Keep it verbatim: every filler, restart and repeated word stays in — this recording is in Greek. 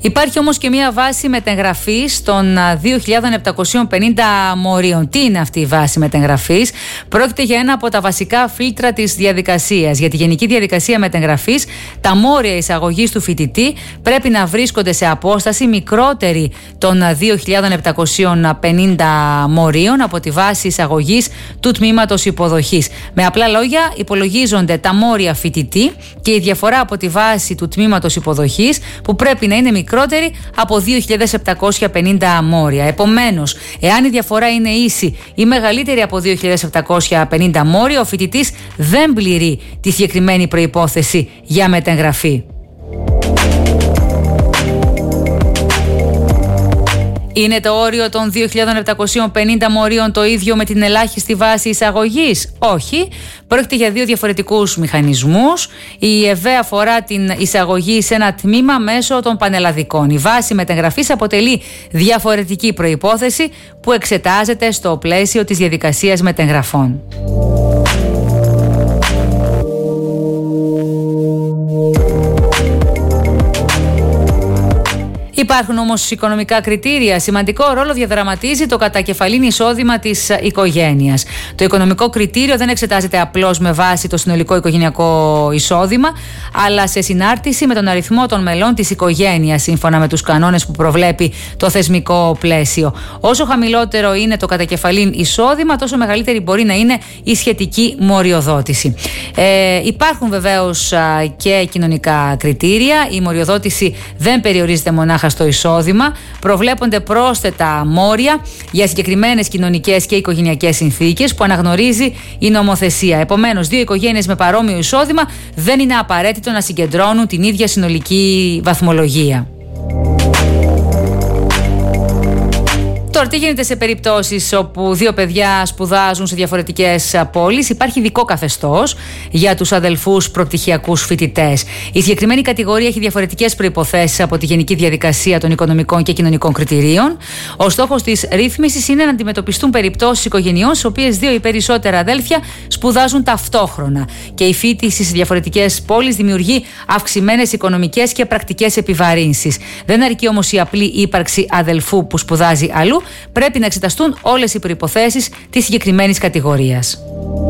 Υπάρχει όμως και μία βάση μετεγγραφής των δύο χιλιάδες επτακόσιων πενήντα μορίων. Τι είναι αυτή η βάση μετεγγραφής? Πρόκειται για ένα από τα βασικά φίλτρα της διαδικασίας. Για τη γενική διαδικασία μετεγγραφής, τα μόρια εισαγωγής του φοιτητή πρέπει να βρίσκονται σε απόσταση μικρότερη των δύο χιλιάδες επτακόσιων πενήντα μορίων από τη βάση εισαγωγής του τμήματος υποδοχής. Με απλά λόγια, υπολογίζονται τα μόρια φοιτητή και η διαφορά από τη βάση του τμήματος υποδοχής, που πρέπει να είναι μικρότερη από δύο χιλιάδες επτακόσια πενήντα μόρια. Επομένως, εάν η διαφορά είναι ίση ή μεγαλύτερη από δύο χιλιάδες επτακόσια πενήντα μόρια, ο φοιτητής δεν πληρεί τη συγκεκριμένη προϋπόθεση για μετεγγραφή. Είναι το όριο των δύο χιλιάδες επτακόσιων πενήντα μορίων το ίδιο με την ελάχιστη βάση εισαγωγής? Όχι. Πρόκειται για δύο διαφορετικούς μηχανισμούς. Η ΕΒΕ αφορά την εισαγωγή σε ένα τμήμα μέσω των πανελλαδικών. Η βάση μετεγγραφής αποτελεί διαφορετική προϋπόθεση που εξετάζεται στο πλαίσιο της διαδικασίας μετεγγραφών. Υπάρχουν όμως οικονομικά κριτήρια. Σημαντικό ρόλο διαδραματίζει το κατακεφαλήν εισόδημα της οικογένειας. Το οικονομικό κριτήριο δεν εξετάζεται απλώς με βάση το συνολικό οικογενειακό εισόδημα, αλλά σε συνάρτηση με τον αριθμό των μελών της οικογένειας, σύμφωνα με τους κανόνες που προβλέπει το θεσμικό πλαίσιο. Όσο χαμηλότερο είναι το κατακεφαλήν εισόδημα, τόσο μεγαλύτερη μπορεί να είναι η σχετική μοριοδότηση. Ε, υπάρχουν βεβαίως α, και κοινωνικά κριτήρια. Η μοριοδότηση δεν περιορίζεται μονάχα στο εισόδημα, προβλέπονται πρόσθετα μόρια για συγκεκριμένες κοινωνικές και οικογενειακές συνθήκες που αναγνωρίζει η νομοθεσία. Επομένως, δύο οικογένειες με παρόμοιο εισόδημα δεν είναι απαραίτητο να συγκεντρώνουν την ίδια συνολική βαθμολογία. Τώρα, τι γίνεται σε περιπτώσεις όπου δύο παιδιά σπουδάζουν σε διαφορετικές πόλεις? Υπάρχει ειδικό καθεστώς για τους αδελφούς προπτυχιακούς φοιτητές. Η συγκεκριμένη κατηγορία έχει διαφορετικές προϋποθέσεις από τη γενική διαδικασία των οικονομικών και κοινωνικών κριτηρίων. Ο στόχος της ρύθμισης είναι να αντιμετωπιστούν περιπτώσεις οικογενειών στις οποίες δύο ή περισσότερα αδέλφια σπουδάζουν ταυτόχρονα. Και η φοιτηση σε διαφορετικές πόλεις δημιουργεί αυξημένες οικονομικές και πρακτικές επιβαρύνσεις. Δεν αρκεί όμως η απλή ύπαρξη αδελφού που σπουδάζει αλλού. Πρέπει να εξεταστούν όλες οι προϋποθέσεις της συγκεκριμένης κατηγορίας.